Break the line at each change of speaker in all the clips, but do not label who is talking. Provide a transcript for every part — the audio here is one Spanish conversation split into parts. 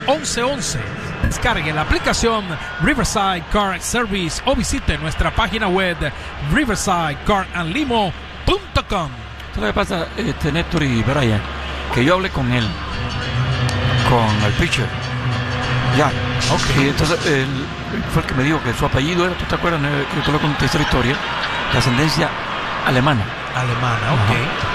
1111. Descargue la aplicación Riverside Car Service o visite nuestra página web riversidecarandlimo.com.
Lo que pasa, Néstor y Brian, que yo hablé con él, con el pitcher. Ya, ok. Y entonces él fue el que me dijo que su apellido era, ¿tú te acuerdas? Que yo te lo conté esta historia, de ascendencia alemana.
Alemana, ok.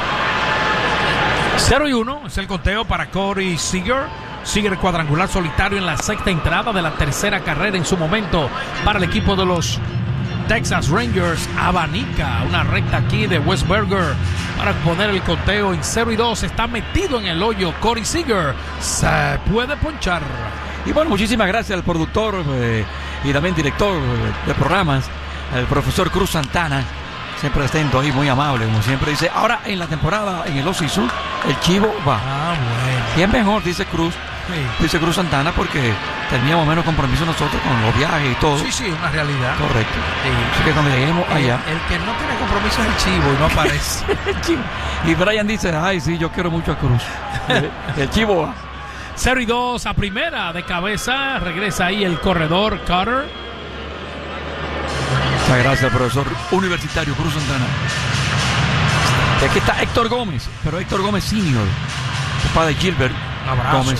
0-1 es el conteo para Corey Seager. Sigue cuadrangular solitario en la sexta entrada de la tercera carrera en su momento para el equipo de los Texas Rangers. Abanica una recta aquí de Westberger para poner el conteo en 0-2. Está metido en el hoyo Corey Seager. Se puede ponchar.
Y bueno, muchísimas gracias al productor y también director de programas, el profesor Cruz Santana. Siempre atento ahí, muy amable, como siempre dice. Ahora en la temporada, en el off-season, el chivo va.
Ah, bueno.
Y es mejor, dice Cruz. Sí. Dice Cruz Santana, porque teníamos menos compromiso nosotros con los viajes y todo.
Sí, sí, una realidad.
Correcto.
Sí.
Así que cuando lleguemos allá.
El que no tiene compromiso es el chivo y no aparece.
El chivo. Y Brian dice, ay, sí, yo quiero mucho a Cruz. El chivo va.
0-2 a primera de cabeza. Regresa ahí el corredor Carter.
Muchas gracias, profesor universitario Cruz Santana. Y aquí está Héctor Gómez, pero Héctor Gómez Senior, papá de Gilbert Gómez.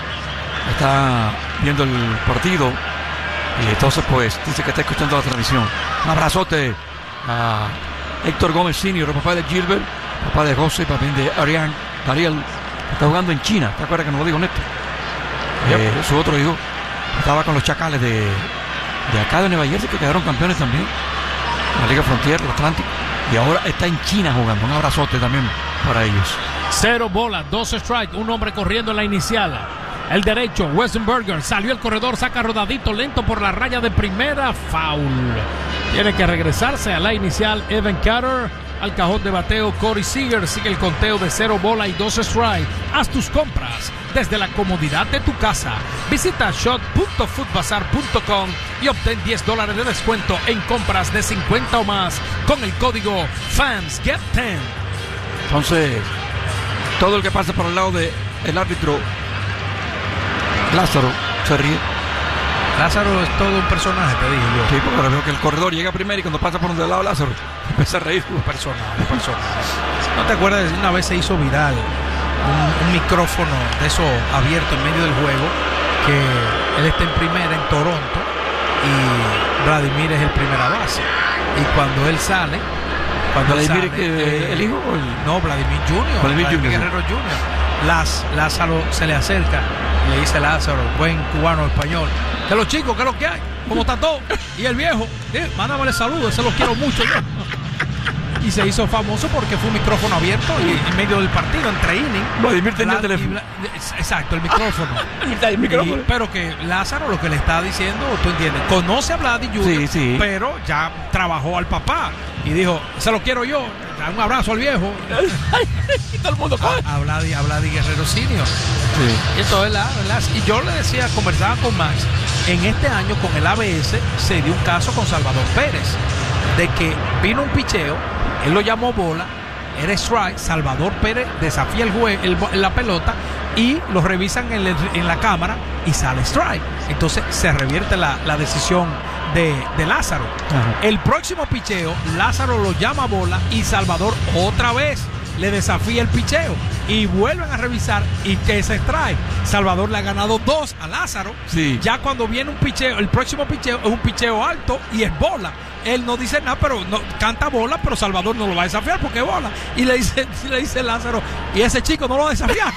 Está viendo el partido y entonces pues dice que está escuchando la transmisión. Un abrazote a Héctor Gómez Senior, papá de Gilbert, papá de José, papá de Arián, Dariel. Está jugando en China, ¿te acuerdas que nos lo dijo Néstor? Su otro hijo estaba con los Chacales de acá de Nueva Jersey, que quedaron campeones también en la Liga Frontier, el Atlántico, y ahora está en China jugando. Un abrazote también para ellos.
0 bolas, 2 strikes, un hombre corriendo en la inicial. El derecho, Westenberger, salió el corredor, saca rodadito lento por la raya de primera, foul. Tiene que regresarse a la inicial Evan Carter. Al cajón de bateo Corey Seager. Sigue el conteo de 0 bola y 2 strikes. Haz tus compras desde la comodidad de tu casa. Visita shop.foodbazar.com y obtén $10 de descuento en compras de 50 o más con el código FANSGET10.
Entonces, todo el que pasa por el lado del árbitro Lázaro se ríe.
Lázaro es todo un personaje, te dije yo.
Sí, porque ahora veo que el corredor llega primero y cuando pasa por donde del lado Lázaro empieza a reír.
Un personaje. ¿No te acuerdas? Una vez se hizo viral un micrófono de eso abierto en medio del juego, que él está en primera en Toronto y Vladimir es el primera base. Y cuando él sale,
¿Vladimir que el hijo? O el...
No, Vladimir Jr. Vladimir Guerrero Jr. Lázaro se le acerca y le dice a Lázaro, buen cubano español, que los chicos, ¿qué es lo que hay? ¿Cómo está todo? Y el viejo, mándamele saludos, se los quiero mucho yo. Y se hizo famoso porque fue un micrófono abierto y en medio del partido, entre innings.
Vladimir tenía el teléfono.
Exacto, el micrófono. Pero que Lázaro lo que le está diciendo, tú entiendes, conoce a Vladimir Jr.,
sí. Pero
ya trabajó al papá y dijo, se lo quiero yo. Un abrazo al viejo.
Y todo el mundo
a Vladi Guerrero Senior. Sí. Y eso es y yo le decía, conversaba con Max, en este año con el ABS se dio un caso con Salvador Pérez, de que vino un picheo, él lo llamó bola, era strike, Salvador Pérez desafía la pelota y lo revisan en la cámara y sale strike. Entonces se revierte la decisión de Lázaro. Ajá. El próximo picheo, Lázaro lo llama bola y Salvador otra vez le desafía el picheo y vuelven a revisar y que se extrae. Salvador le ha ganado 2 a Lázaro.
Sí.
Ya cuando viene un picheo, el próximo picheo es un picheo alto y es bola. Él no dice nada, pero canta bola, pero Salvador no lo va a desafiar porque es bola. Y le dice Lázaro, y ese chico no lo va a desafiar.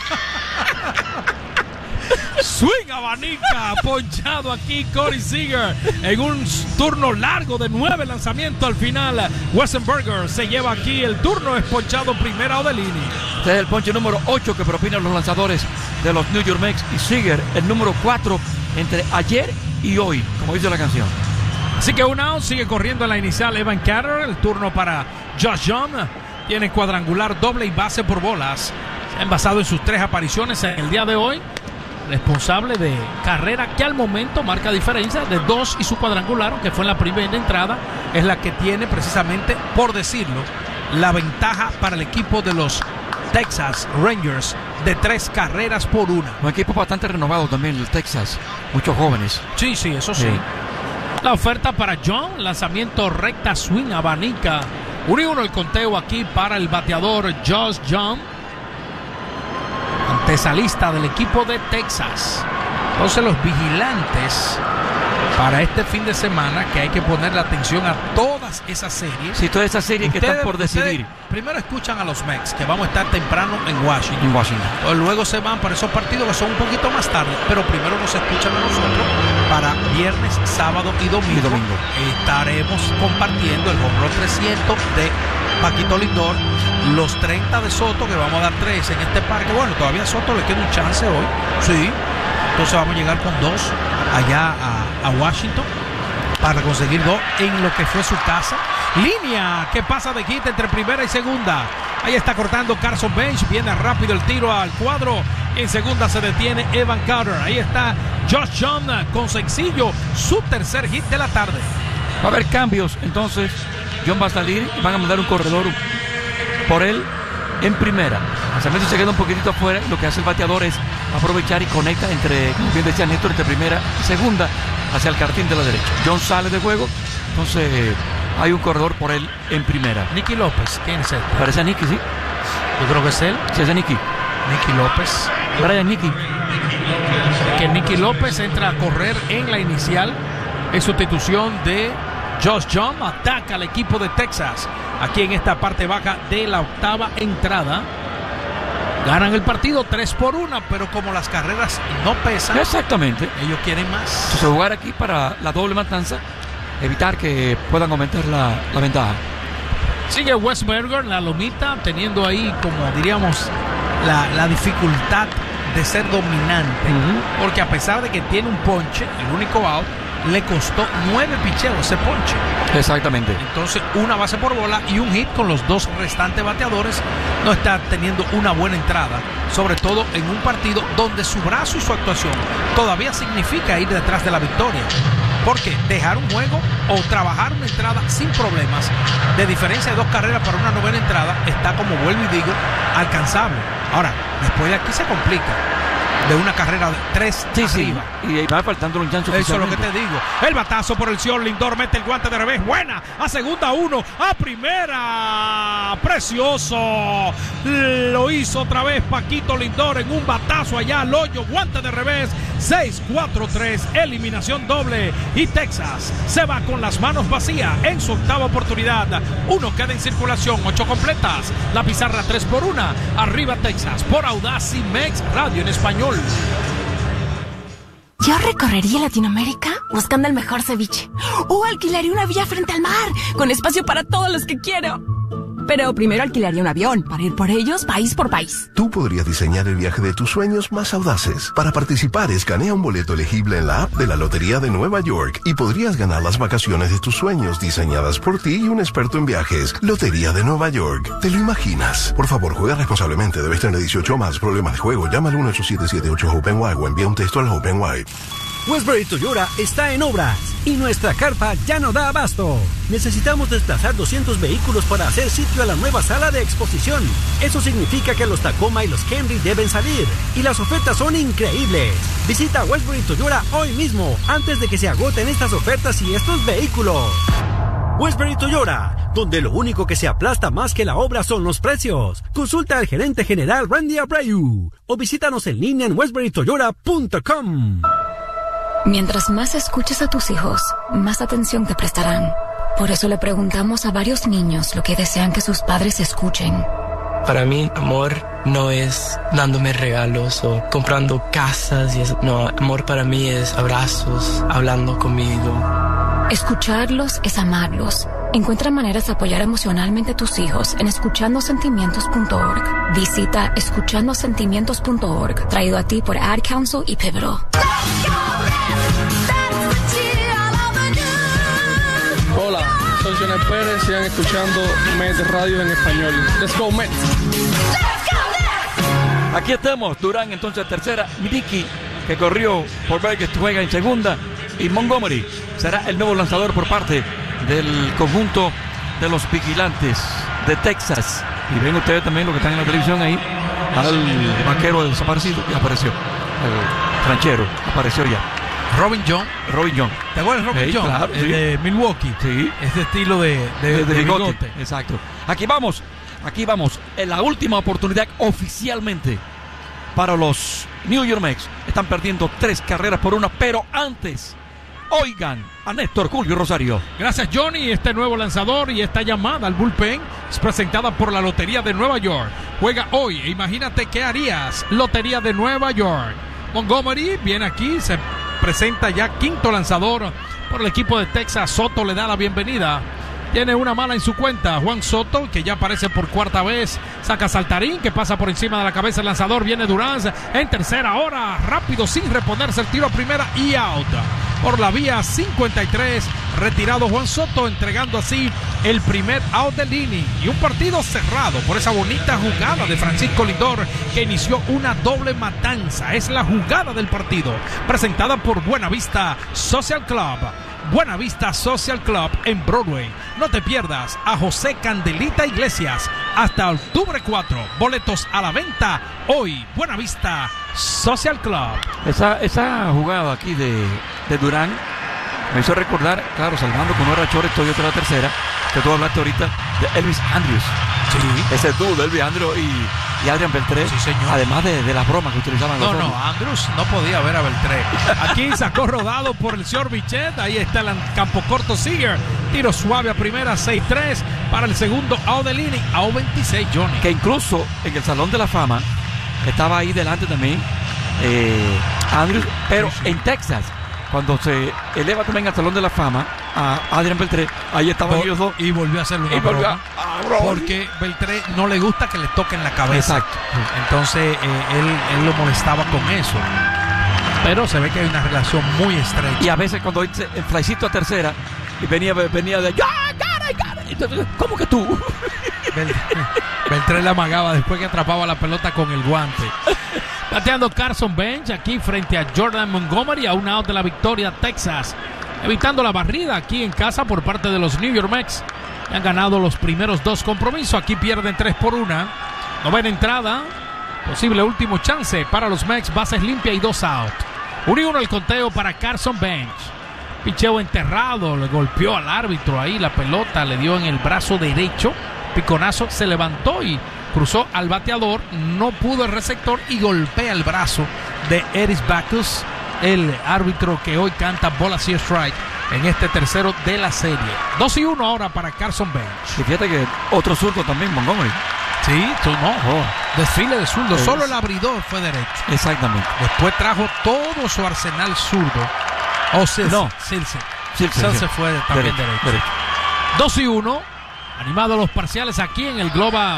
Swing abanica, ponchado aquí Corey Seager en un turno largo de 9 lanzamientos al final. Westenberger se lleva aquí el turno, es ponchado primera Odelini.
Este es el ponche número 8 que propinan los lanzadores de los New York Mets, y Seager el número 4 entre ayer y hoy, como dice la canción.
Así que un out, sigue corriendo en la inicial Evan Carter. El turno para Josh Young, tiene cuadrangular, doble y base por bolas. Se ha envasado en sus 3 apariciones en el día de hoy. Responsable de carrera que al momento marca diferencia de 2 y su cuadrangular, que fue en la primera entrada, es la que tiene precisamente, por decirlo, la ventaja para el equipo de los Texas Rangers de 3-1.
Un equipo bastante renovado también, el Texas. Muchos jóvenes.
Sí, eso sí. La oferta para John, lanzamiento recta, swing, abanica. 1-1 el conteo aquí para el bateador Josh Jung, antesalista del equipo de Texas. Entonces los vigilantes para este fin de semana, que hay que ponerle atención a todas esas series.
Sí, todas esas series que están por decidir.
Primero escuchan a los Mets, que vamos a estar temprano en Washington. Luego se van para esos partidos que son un poquito más tarde, pero primero nos escuchan a nosotros para viernes, sábado y domingo. Estaremos compartiendo el home run 300 de Paquito Lindor, los 30 de Soto, que vamos a dar 3 en este parque. Bueno, todavía a Soto le queda un chance hoy. Sí. Entonces vamos a llegar con 2 allá a Washington para conseguir 2 en lo que fue su casa. Línea que pasa de hit entre primera y segunda. Ahí está cortando Carson Bench. Viene rápido el tiro al cuadro. En segunda se detiene Evan Carter. Ahí está Josh Jung con sencillo, su tercer hit de la tarde.
Va a haber cambios. Entonces John va a salir y van a mandar un corredor por él en primera. Lanzamiento se queda un poquitito afuera. Lo que hace el bateador es aprovechar y conecta entre, como bien decía Néstor, entre primera y segunda hacia el jardín de la derecha. John sale de juego, entonces hay un corredor por él en primera.
Nicky López, ¿quién es él?
Parece a Nicky, sí.
Yo creo que es él.
Sí, es a Nicky.
Nicky López.
Brian Nicky.
Que Nicky López entra a correr en la inicial en sustitución de Josh Jung. Ataca al equipo de Texas aquí en esta parte baja de la octava entrada. Ganan el partido 3-1, pero como las carreras no pesan,
exactamente,
ellos quieren más.
Entonces jugar aquí para la doble matanza, evitar que puedan aumentar la ventaja.
Sigue Wes Berger, la lomita, teniendo ahí, como diríamos, la dificultad de ser dominante, porque a pesar de que tiene un ponche, el único out, le costó 9 picheos ese ponche.
Exactamente.
Entonces, una base por bola y un hit con los 2 restantes bateadores. No está teniendo una buena entrada, sobre todo en un partido donde su brazo y su actuación todavía significa ir detrás de la victoria. Porque dejar un juego o trabajar una entrada sin problemas, de diferencia de 2 carreras para una novena entrada, está, como vuelvo y digo, alcanzable. Ahora, después de aquí se complica. De una carrera de 3 arriba.
Sí. Y va faltando un chance.
Eso es lo que te digo. El batazo por el señor Lindor, mete el guante de revés. Buena. A segunda 1. A primera. Precioso. Lo hizo otra vez Paquito Lindor en un batazo allá al hoyo. Guante de revés. 6-4-3. Eliminación doble. Y Texas se va con las manos vacías en su octava oportunidad. 1 queda en circulación. 8 completas. La pizarra 3-1. Arriba Texas por Audacy Mex Radio en español.
Yo recorrería Latinoamérica buscando el mejor ceviche. O alquilaría una villa frente al mar, con espacio para todos los que quiero. Pero primero alquilaría un avión para ir por ellos país por país.
Tú podrías diseñar el viaje de tus sueños más audaces. Para participar, escanea un boleto elegible en la app de la Lotería de Nueva York y podrías ganar las vacaciones de tus sueños diseñadas por ti y un experto en viajes. Lotería de Nueva York. ¿Te lo imaginas? Por favor, juega responsablemente. Debes tener 18 más. Problemas de juego. Llama al 1-877-8-HOPE-NY o envía un texto al HOPE-NY.
Westbury Toyota está en obras y nuestra carpa ya no da abasto. Necesitamos desplazar 200 vehículos para hacer sitio a la nueva sala de exposición. Eso significa que los Tacoma y los Camry deben salir y las ofertas son increíbles. Visita Westbury Toyota hoy mismo antes de que se agoten estas ofertas y estos vehículos. Westbury Toyota, donde lo único que se aplasta más que la obra son los precios. Consulta al gerente general Randy Abreu o visítanos en línea en westburytoyota.com.
Mientras más escuches a tus hijos, más atención te prestarán. Por eso le preguntamos a varios niños lo que desean que sus padres escuchen.
Para mí, amor no es dándome regalos o comprando casas y eso. No, amor para mí es abrazos, hablando conmigo.
Escucharlos es amarlos. Encuentra maneras de apoyar emocionalmente a tus hijos en escuchandosentimientos.org. Visita escuchandosentimientos.org, traído a ti por Ad Council y Pivotal.
Hola, soy Jonel Pérez, sigan escuchando Mets Radio en español. Let's go Mets.
Aquí estamos, Durán entonces tercera, Nicky que corrió por Vegas juega en segunda y Montgomery será el nuevo lanzador por parte del conjunto de los vigilantes de Texas. Y ven ustedes también lo que están en la televisión ahí, al vaquero desaparecido, que apareció. El ranchero, apareció ya.
Robin John. ¿Te acuerdas de Robin John?
Claro,
el de Milwaukee.
Sí.
Este estilo de bigote.
Exacto. Aquí vamos. En la última oportunidad oficialmente para los New York Mets. Están perdiendo 3 carreras por 1, pero antes, oigan a Néstor Julio Rosario.
Gracias, Johnny. Este nuevo lanzador y esta llamada al bullpen es presentada por la Lotería de Nueva York. Juega hoy e imagínate qué harías. Lotería de Nueva York. Montgomery viene aquí, se presenta ya quinto lanzador por el equipo de Texas. Soto le da la bienvenida. Tiene una mala en su cuenta. Juan Soto, que ya aparece por cuarta vez. Saca Saltarín, que pasa por encima de la cabeza del lanzador. Viene Durán en tercera hora. Rápido, sin reponerse el tiro a primera y out. Por la vía 53, retirado Juan Soto, entregando así el primer out del inning. Y un partido cerrado por esa bonita jugada de Francisco Lindor, que inició una doble matanza. Es la jugada del partido, presentada por Buenavista Social Club. Buenavista Social Club en Broadway. No te pierdas a José Candelita Iglesias hasta octubre 4. Boletos a la venta hoy. Buenavista Social Club.
Esa jugada aquí de Durán me hizo recordar, claro, salvando con una rachora, estoy otra tercera, que tú hablaste ahorita de Elvis Andrus.
Sí.
Ese dúo de Elvis Andrus y Adrian Beltré.
Sí, señor.
Además de las bromas que utilizaban los otros.
Andrus no podía ver a Beltré.
Aquí sacó rodado por el señor Bichette. Ahí está el campo corto Seager. Tiro suave a primera, 6-3 para el segundo out del inning. Out 26, Johnny.
Que incluso en el Salón de la Fama estaba ahí delante también Andrus, pero sí. En Texas, cuando se eleva también al Salón de la Fama a Adrian Beltré, ahí estaban ellos dos.
Y volvió a hacerle una broma. Porque Beltré no le gusta que le toquen la cabeza.
Exacto.
Entonces él lo molestaba con eso. Pero se ve que hay una relación muy estrecha.
Y a veces cuando el flycito a tercera y venía de entonces, ¿cómo que tú?
Beltré le amagaba después que atrapaba la pelota con el guante. Bateando Carson Bench aquí frente a Jordan Montgomery, a un out de la victoria Texas, evitando la barrida aquí en casa por parte de los New York Mets. Han ganado los primeros 2 compromisos. Aquí pierden 3-1. Novena entrada. Posible último chance para los Mets. Bases limpias y 2 out. 1-1 el conteo para Carson Bench. Picheo enterrado. Le golpeó al árbitro ahí. La pelota le dio en el brazo derecho. Piconazo. Se levantó y cruzó al bateador. No pudo el receptor y golpea el brazo de Eris Backus, el árbitro que hoy canta bola y strike en este tercero de la serie. 2-1 ahora para Carson Bench.
Y fíjate que otro zurdo también, Montgomery.
Sí, desfile de zurdo. Solo el abridor fue derecho.
Exactamente.
Después trajo todo su arsenal zurdo. Silce fue también derecho.
2-1. Animado los parciales aquí en el Glove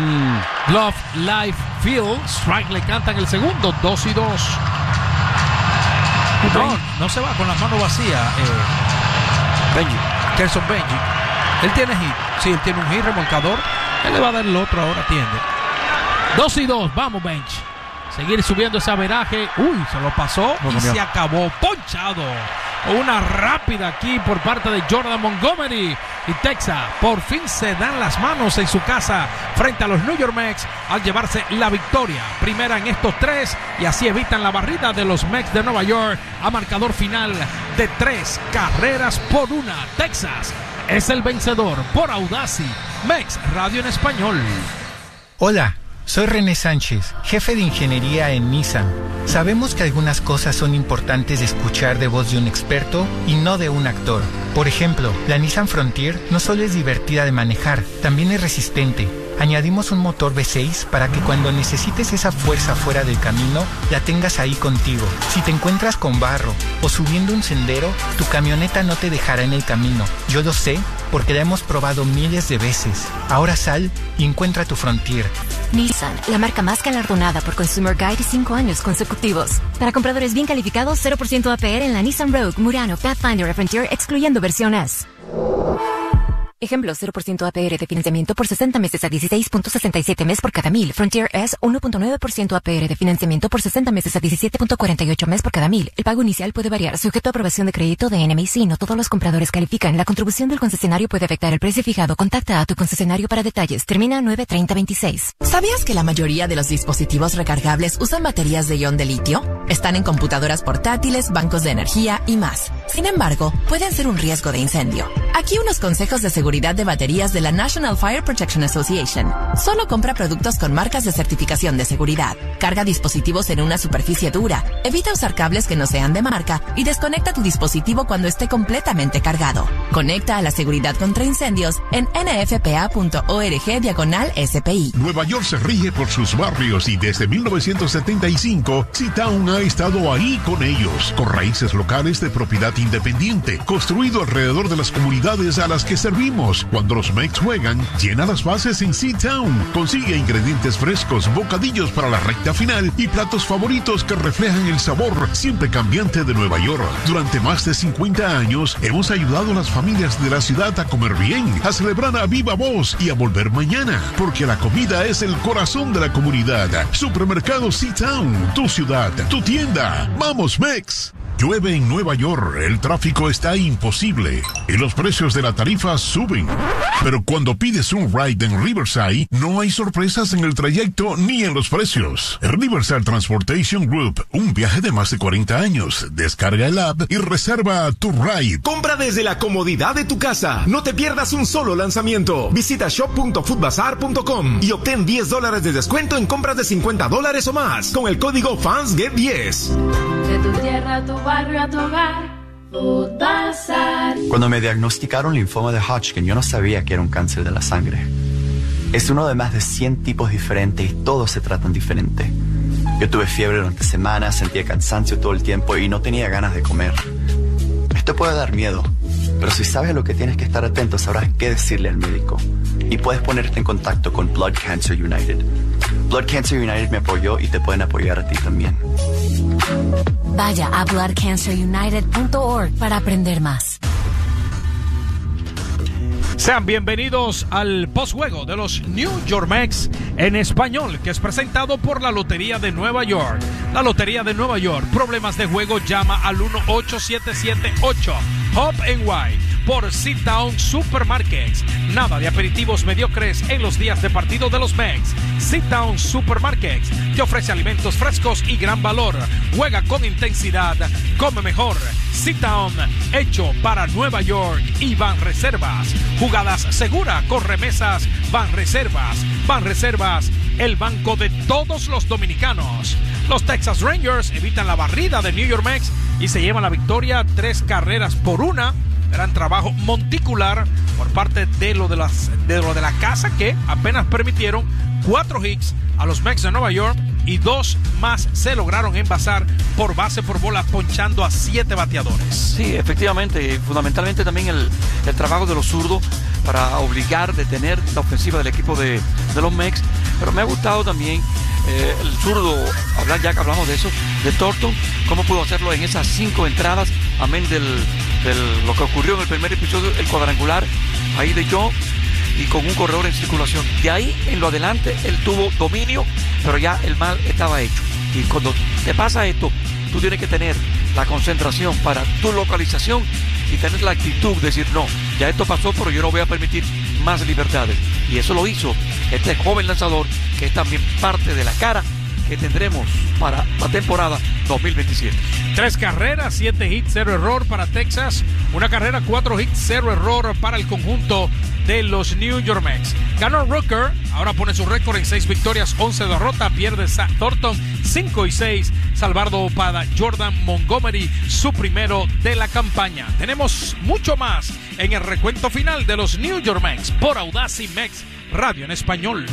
Life Field. Strike le cantan el segundo. 2-2.
No se va con las manos vacías. Carson Benji. Él tiene hit. Sí, él tiene un hit remolcador. Él le va a dar el otro ahora, atiende.
2-2. Vamos, Bench. Seguir subiendo ese averaje. Se lo pasó y se acabó. Ponchado. Una rápida aquí por parte de Jordan Montgomery. Y Texas por fin se dan las manos en su casa frente a los New York Mets al llevarse la victoria. Primera en estos 3 y así evitan la barrida de los Mets de Nueva York a marcador final de 3-1. Texas es el vencedor por Audacy. Mets Radio en Español.
Hola. Soy René Sánchez, jefe de ingeniería en Nissan. Sabemos que algunas cosas son importantes de escuchar de voz de un experto y no de un actor. Por ejemplo, la Nissan Frontier no solo es divertida de manejar, también es resistente. Añadimos un motor V6 para que cuando necesites esa fuerza fuera del camino, la tengas ahí contigo. Si te encuentras con barro o subiendo un sendero, tu camioneta no te dejará en el camino. Yo lo sé porque la hemos probado miles de veces. Ahora sal y encuentra tu Frontier.
Nissan, la marca más galardonada por Consumer Guide 5 años consecutivos. Para compradores bien calificados, 0% APR en la Nissan Rogue, Murano, Pathfinder y Frontier, excluyendo versión S. Ejemplo, 0% APR de financiamiento por 60 meses a 16.67 mes por cada 1000. Frontier es 1.9% APR de financiamiento por 60 meses a 17.48 mes por cada 1000. El pago inicial puede variar, sujeto a aprobación de crédito de NMIC. No todos los compradores califican. La contribución del concesionario puede afectar el precio fijado. Contacta a tu concesionario para detalles. Termina 9/30/26.
¿Sabías que la mayoría de los dispositivos recargables usan baterías de ion de litio? Están en computadoras portátiles, bancos de energía y más. Sin embargo, pueden ser un riesgo de incendio. Aquí unos consejos de seguridad de baterías de la National Fire Protection Association. Solo compra productos con marcas de certificación de seguridad. Carga dispositivos en una superficie dura. Evita usar cables que no sean de marca y desconecta tu dispositivo cuando esté completamente cargado. Conecta a la seguridad contra incendios en nfpa.org/SPI.
Nueva York se rige por sus barrios y desde 1975, C-Town ha estado ahí con ellos, con raíces locales de propiedad independiente, construido alrededor de las comunidades a las que servimos. Cuando los Mex juegan, llena las bases en C-Town. Consigue ingredientes frescos, bocadillos para la recta final y platos favoritos que reflejan el sabor siempre cambiante de Nueva York. Durante más de 50 años, hemos ayudado a las familias de la ciudad a comer bien, a celebrar a viva voz y a volver mañana, porque la comida es el corazón de la comunidad. Supermercado C-Town, tu ciudad, tu tienda. ¡Vamos, Mex! Llueve en Nueva York, el tráfico está imposible y los precios de la tarifa suben. Pero cuando pides un ride en Riverside, no hay sorpresas en el trayecto ni en los precios. Riverside Transportation Group, un viaje de más de 40 años. Descarga el app y reserva tu ride.
Compra desde la comodidad de tu casa. No te pierdas un solo lanzamiento. Visita shop.foodbazaar.com y obtén $10 de descuento en compras de $50 o más con el código FANSGET10.
De tu tierra a tu barrio a tu hogar, Food Bazaar.
Cuando me diagnosticaron linfoma de Hodgkin, yo no sabía que era un cáncer de la sangre. Es uno de más de 100 tipos diferentes y todos se tratan diferente. Yo tuve fiebre durante semanas, sentía cansancio todo el tiempo y no tenía ganas de comer. Esto puede dar miedo, pero si sabes a lo que tienes que estar atento, sabrás qué decirle al médico. Y puedes ponerte en contacto con Blood Cancer United. Blood Cancer United me apoyó y te pueden apoyar a ti también.
Vaya a bloodcancerunited.org para aprender más.
Sean bienvenidos al postjuego de los New York Mets en español, que es presentado por la Lotería de Nueva York. La Lotería de Nueva York. Problemas de juego, llama al 1-8778-HOP-NY por C-Town Supermarkets. Nada de aperitivos mediocres en los días de partido de los Mets. C-Town Supermarkets te ofrece alimentos frescos y gran valor. Juega con intensidad, come mejor. C-Town, hecho para Nueva York y Banreservas. Jugadas seguras con remesas Banreservas. Banreservas, el banco de todos los dominicanos. Los Texas Rangers evitan la barrida de New York Mets y se llevan la victoria 3-1. Gran trabajo monticular por parte de lo de la casa, que apenas permitieron 4 hits a los Mets de Nueva York y 2 más se lograron envasar por base por bola, ponchando a 7 bateadores.
Sí, efectivamente, fundamentalmente también el trabajo de los zurdos para obligar, detener la ofensiva del equipo de los Mets. Pero me ha gustado también el zurdo, ya que hablamos de eso, de Thornton, cómo pudo hacerlo en esas 5 entradas, amén de lo que ocurrió en el primer episodio, el cuadrangular ahí de Joe, y con un corredor en circulación. De ahí en lo adelante él tuvo dominio, pero ya el mal estaba hecho. Y cuando te pasa esto, tú tienes que tener la concentración para tu localización y tener la actitud de decir, no, ya esto pasó, pero yo no voy a permitir más libertades. Y eso lo hizo este joven lanzador, que es también parte de la cara que tendremos para la temporada 2027.
3 carreras, 7 hits, 0 error para Texas. 1 carrera, 4 hits, 0 error para el conjunto de los New York Mets. Ganó Rooker, ahora pone su récord en 6 victorias, 11 derrotas. Pierde Thornton 5-6. Salvador Opada, Jordan Montgomery, su primero de la campaña. Tenemos mucho más en el recuento final de los New York Mets por Audacy Mets Radio en español.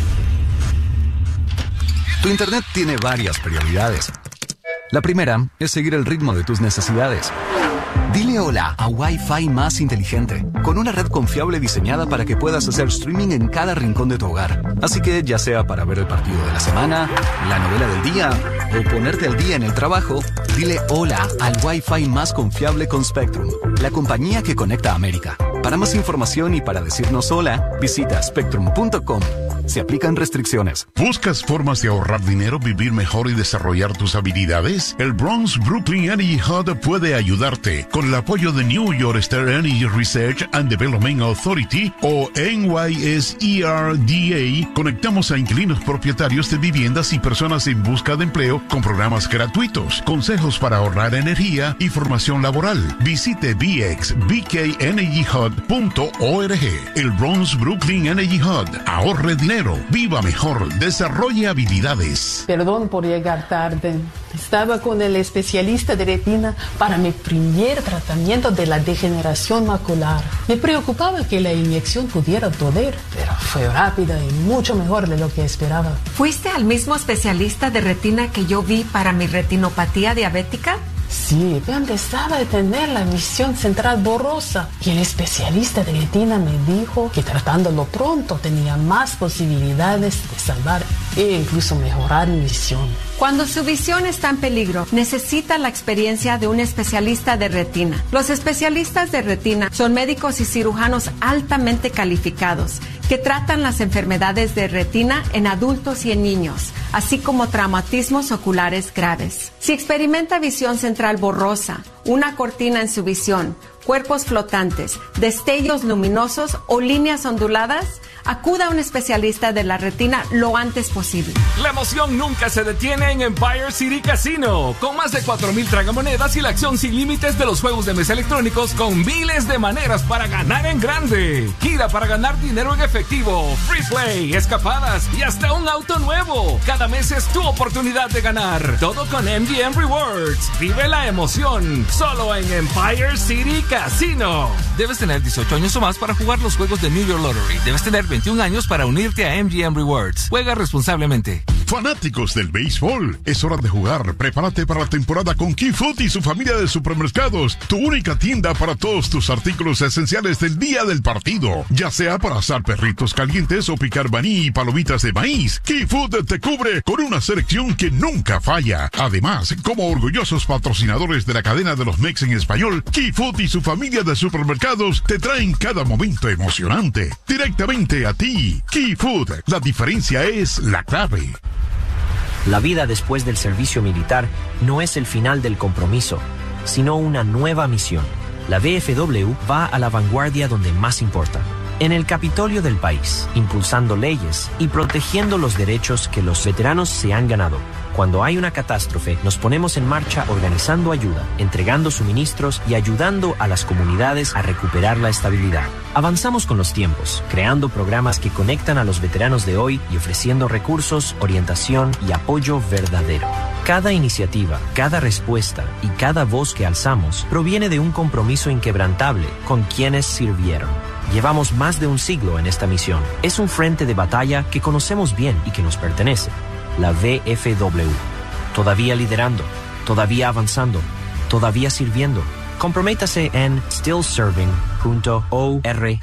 Tu internet tiene varias prioridades. La primera es seguir el ritmo de tus necesidades. Dile hola a Wi-Fi más inteligente, con una red confiable diseñada para que puedas hacer streaming en cada rincón de tu hogar. Así que ya sea para ver el partido de la semana, la novela del día o ponerte al día en el trabajo, dile hola al Wi-Fi más confiable con Spectrum, la compañía que conecta a América. Para más información y para decirnos hola, visita spectrum.com. Se aplican restricciones.
¿Buscas formas de ahorrar dinero, vivir mejor y desarrollar tus habilidades? El Bronx Brooklyn Energy Hub puede ayudarte. Con el apoyo de New York State Energy Research and Development Authority o NYSERDA, conectamos a inquilinos propietarios de viviendas y personas en busca de empleo con programas gratuitos, consejos para ahorrar energía y formación laboral. Visite bxbkenergyhub.org. El Bronx Brooklyn Energy Hub. Ahorre dinero. Viva mejor, desarrolle habilidades.
Perdón por llegar tarde. Estaba con el especialista de retina para mi primer tratamiento de la degeneración macular. Me preocupaba que la inyección pudiera doler, pero fue rápida y mucho mejor de lo que esperaba.
¿Fuiste al mismo especialista de retina que yo vi para mi retinopatía diabética?
Sí, yo empezaba a tener la visión central borrosa y el especialista de retina me dijo que tratándolo pronto tenía más posibilidades de salvar e incluso mejorar mi visión.
Cuando su visión está en peligro, necesita la experiencia de un especialista de retina. Los especialistas de retina son médicos y cirujanos altamente calificados que tratan las enfermedades de retina en adultos y en niños, así como traumatismos oculares graves. Si experimenta visión central borrosa, una cortina en su visión, cuerpos flotantes, destellos luminosos o líneas onduladas, acuda a un especialista de la retina lo antes posible.
La emoción nunca se detiene en Empire City Casino. Con más de 4,000 tragamonedas y la acción sin límites de los juegos de mesa electrónicos con miles de maneras para ganar en grande. Gira para ganar dinero en efectivo, free play, escapadas y hasta un auto nuevo. Cada mes es tu oportunidad de ganar. Todo con MGM Rewards. Vive la emoción. Solo en Empire City Casino. Debes tener 18 años o más para jugar los juegos de New York Lottery. Debes tener 21 años para unirte a MGM Rewards. Juega responsablemente.
Fanáticos del béisbol, es hora de jugar. Prepárate para la temporada con Key Food y su familia de supermercados. Tu única tienda para todos tus artículos esenciales del día del partido. Ya sea para asar perritos calientes o picar maní y palomitas de maíz, Key Food te cubre con una selección que nunca falla. Además, como orgullosos patrocinadores de la cadena de los Mex en español, Key Food y su familia de supermercados te traen cada momento emocionante. Directamente a ti. Key Food. La diferencia es la clave.
La vida después del servicio militar no es el final del compromiso, sino una nueva misión. La VFW va a la vanguardia donde más importa, en el Capitolio del país, impulsando leyes y protegiendo los derechos que los veteranos se han ganado. Cuando hay una catástrofe, nos ponemos en marcha organizando ayuda, entregando suministros y ayudando a las comunidades a recuperar la estabilidad. Avanzamos con los tiempos, creando programas que conectan a los veteranos de hoy y ofreciendo recursos, orientación y apoyo verdadero. Cada iniciativa, cada respuesta y cada voz que alzamos proviene de un compromiso inquebrantable con quienes sirvieron. Llevamos más de un siglo en esta misión. Es un frente de batalla que conocemos bien y que nos pertenece. La VFW. Todavía liderando, todavía avanzando, todavía sirviendo. Comprométase en stillserving.org.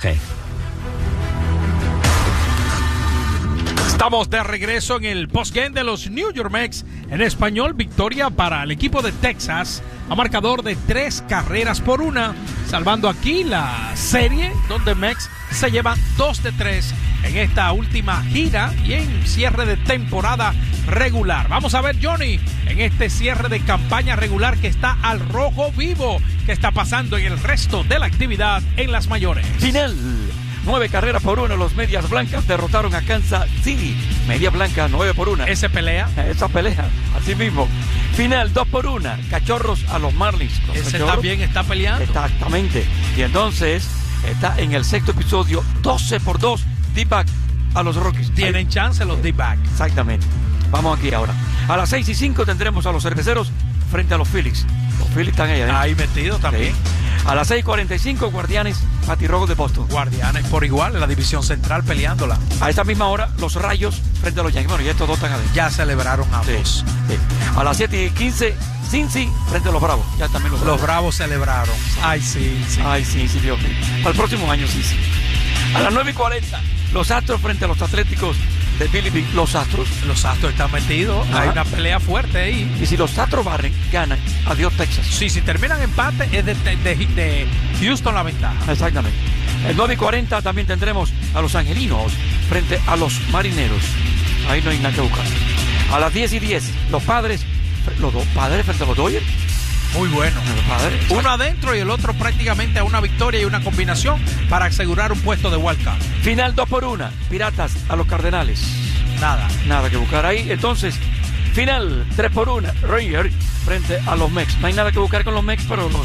Estamos de regreso en el postgame de los New York Mets. En español, victoria para el equipo de Texas a marcador de 3-1, salvando aquí la serie donde Mets se lleva 2-3 en esta última gira y en cierre de temporada regular. Vamos a ver, Johnny, en este cierre de campaña regular que está al rojo vivo, ¿qué está pasando en el resto de la actividad en las mayores?
Final. 9-1, los Medias Blancas derrotaron a Kansas City. Media Blanca, 9-1.
¿Esa pelea?
Esa pelea, así mismo. Final, 2-1. Cachorros a los Marlins.
¿Ese también está peleando?
Exactamente. Y entonces está en el sexto episodio, 12-2. D-Back a los Rockies.
Tienen chance los D-Back.
Exactamente. Vamos aquí ahora. A las 6:05 tendremos a los Cerveceros frente a los Phillies. Los Phillies están ahí adentro.
Ahí metidos también.
Sí. A las 6:45, Guardianes, Patirrojos de Boston.
Guardianes por igual en la división central peleándola.
A esta misma hora, los Rayos frente a los Yankees. Bueno, y estos dos están adentro.
Ya celebraron ambos.
Sí. A las 7:15, Cincy frente a los Bravos. Ya también
los Bravos celebraron. Ay, sí.
Ay, sí, Dios mío. Para el próximo año, sí. A las 9:40, los Astros frente a los Atléticos de Philly. Los Astros
están metidos. Ajá. Hay una pelea fuerte ahí.
Y si los Astros barren, ganan. Adiós, Texas.
Sí, si terminan empate, es de Houston la ventaja.
Exactamente. El 9:40 también tendremos a los Angelinos frente a los Marineros. Ahí no hay nada que buscar. A las 10:10, los dos padres frente a los Dodgers.
Muy bueno. Uno adentro y el otro prácticamente a una victoria y una combinación para asegurar un puesto de wildcard.
Final 2-1. Piratas a los Cardenales. Nada que buscar ahí. Entonces, final 3-1. Rangers frente a los Mex. No hay nada que buscar con los Mex, pero los